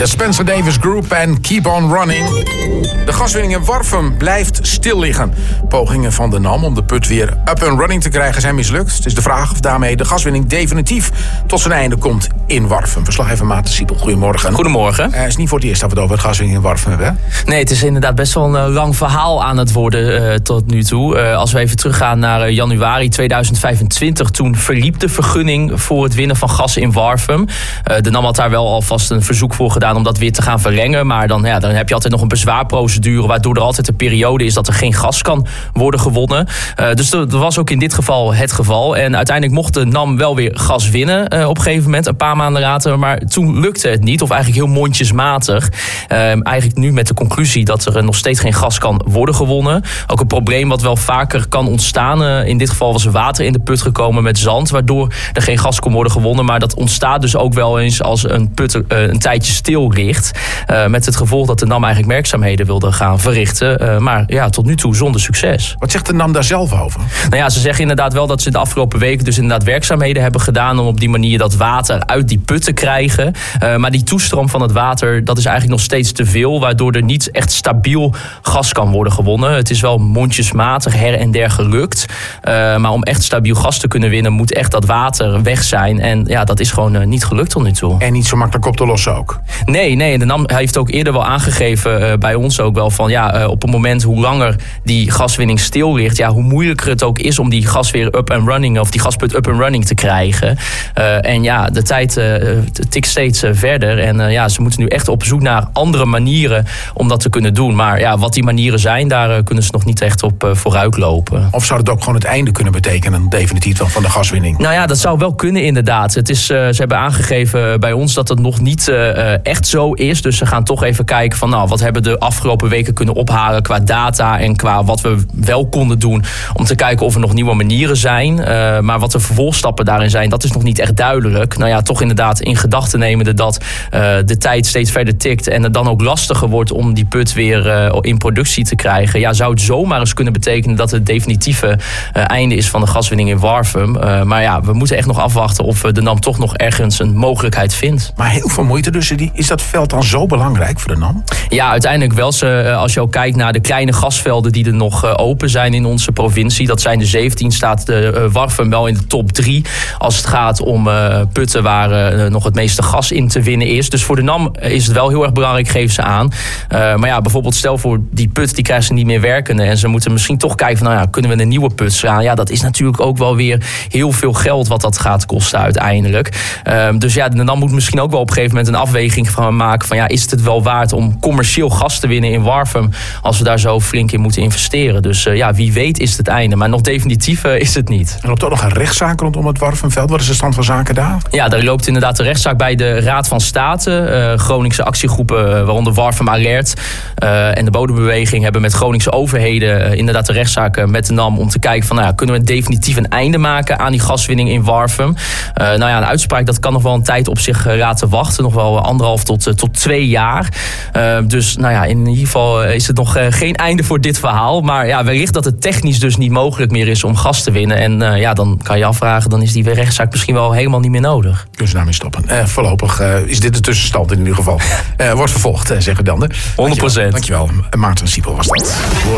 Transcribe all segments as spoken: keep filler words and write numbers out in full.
De Spencer Davis Group en Keep on Running. De gaswinning in Warffum blijft stil liggen. Pogingen van de NAM om de put weer up and running te krijgen zijn mislukt. Het is de vraag of daarmee de gaswinning definitief tot zijn einde komt in Warffum. Verslaggever Maarten Siepel, goedemorgen. Goedemorgen. Het uh, is niet voor het eerst dat we het over het gaswinning in Warffum hebben, hè? Nee, het is inderdaad best wel een uh, lang verhaal aan het worden uh, tot nu toe. Uh, als we even teruggaan naar uh, januari tweeduizend vijfentwintig... toen verliep de vergunning voor het winnen van gas in Warffum. Uh, de NAM had daar wel alvast een verzoek voor gedaan om dat weer te gaan verlengen. Maar dan, ja, dan heb je altijd nog een bezwaarprocedure, waardoor er altijd een periode is dat er geen gas kan worden gewonnen. Uh, dus dat was ook in dit geval het geval. En uiteindelijk mocht de NAM wel weer gas winnen uh, op een gegeven moment, een paar maanden later. Maar toen lukte het niet, of eigenlijk heel mondjesmatig. Uh, eigenlijk nu met de conclusie dat er nog steeds geen gas kan worden gewonnen. Ook een probleem wat wel vaker kan ontstaan. Uh, in dit geval was er water in de put gekomen met zand, waardoor er geen gas kon worden gewonnen. Maar dat ontstaat dus ook wel eens als een put uh, een tijdje stil ligt. Uh, met het gevolg dat de NAM eigenlijk werkzaamheden wilde gaan verrichten. Uh, maar ja, tot nu toe zonder succes. Wat zegt de NAM daar zelf over? Nou ja, ze zeggen inderdaad wel dat ze de afgelopen weken dus inderdaad werkzaamheden hebben gedaan om op die manier dat water uit die put te krijgen. Uh, maar die toestroom van het water, dat is eigenlijk nog steeds te veel, waardoor er niet echt stabiel gas kan worden gewonnen. Het is wel mondjesmatig her en der gelukt. Uh, maar om echt stabiel gas te kunnen winnen, moet echt dat water weg zijn. En ja, dat is gewoon uh, niet gelukt tot nu toe. En niet zo makkelijk op te lossen ook? Nee, nee. En de NAM heeft ook eerder wel aangegeven, uh, bij ons ook wel, van ja, uh, op het moment hoe langer die gaswinning stil ligt, ja, hoe moeilijker het ook is om die gas weer up and running, of die gasput up and running te krijgen. Uh, en ja, de tijd uh, tikt steeds uh, verder. En uh, ja, ze moeten nu echt op zoek naar andere manieren om dat te kunnen doen. Maar ja, wat die manieren zijn, daar uh, kunnen ze nog niet echt op uh, vooruit lopen. Of zou het ook gewoon het einde kunnen betekenen, definitief wel, van de gaswinning? Nou ja, dat zou wel kunnen inderdaad. Het is, uh, ze hebben aangegeven bij ons dat het nog niet uh, echt zo is. Dus ze gaan toch even kijken van, nou, wat hebben we de afgelopen weken kunnen ophalen qua data en qua wat we wel konden doen, om te kijken of er nog nieuwe manieren zijn. Uh, maar wat de vervolgstappen daarin zijn, dat is nog niet echt duidelijk. Nou ja, toch inderdaad in gedachten nemende dat uh, de tijd steeds verder tikt en het dan ook lastiger wordt om die put weer uh, in productie te krijgen. Ja, zou het zomaar eens kunnen betekenen dat het definitieve uh, einde is van de gaswinning in Warffum. Uh, maar ja, we moeten echt nog afwachten of de NAM toch nog ergens een mogelijkheid vindt. Maar heel veel moeite dus. Is dat veld dan zo belangrijk voor de NAM? Ja, uiteindelijk wel. Ze, als je ook kijkt naar de kleine gasvelden die er nog open zijn in onze provincie, dat zijn de zeventien, staat de uh, Warffum wel in de top drie als het gaat om uh, putten waar uh, nog het meeste gas in te winnen is. Dus voor de NAM is het wel heel erg belangrijk, geven ze aan. Uh, maar ja, bijvoorbeeld stel voor die put, die krijgen ze niet meer werkende en ze moeten misschien toch kijken van, nou ja, kunnen we een nieuwe put slaan? Ja, dat is natuurlijk ook wel weer heel veel geld wat dat gaat kosten uiteindelijk. Uh, dus ja, de NAM moet misschien ook wel op een gegeven moment een afweging van maken van, ja, is het het wel waard om commercieel gas te winnen in Warffum als we daar zo flink in moeten investeren? Dus uh, ja, wie weet is het het einde, maar nog definitief uh, is het niet. Er loopt ook nog een rechtszaak rondom het Warffumveld. Wat is de stand van zaken daar? Ja, daar loopt inderdaad de rechtszaak bij de Raad van State. Uh, Groningse actiegroepen, uh, waaronder Warffum Alert uh, en de bodembeweging, hebben met Groningse overheden uh, inderdaad de rechtszaak uh, met de NAM om te kijken van, nou ja, kunnen we definitief een einde maken aan die gaswinning in Warffum? Uh, nou ja, een uitspraak, dat kan nog wel een tijd op zich uh, laten wachten. Nog wel anderhalf tot, uh, tot twee jaar. Uh, dus nou ja, in ieder geval is het nog uh, geen einde voor dit verhaal. Maar ja, wellicht dat het technisch dus niet mogelijk meer is om gas te winnen. En uh, ja, dan kan je afvragen, dan is die rechtszaak misschien wel helemaal niet meer nodig. Kunnen ze daarmee stoppen? Uh, voorlopig uh, is dit de tussenstand in ieder geval. Uh, wordt vervolgd, uh, zeggen dan. honderd procent. Dankjewel. Dankjewel. Maarten Siepel was dat.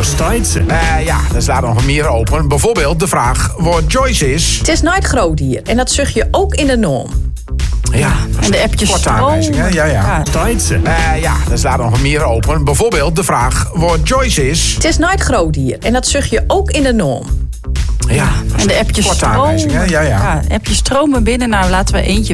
Uh, ja, er staat nog meer open. Bijvoorbeeld de vraag wat Joyce is. Het is nooit groot hier en dat zag je ook in de norm. Ja, en de appjes sportaanwijzing, hè? Ja, ja. Ja, uh, ja, er staat nog meer open. Bijvoorbeeld de vraag wat Joyce is. Het is nooit groot hier en dat zag je ook in de norm. Ja, en de appjes sportaanwijzing, hè? Ja, ja. Ja, appjes stromen binnen. Nou, laten we eentje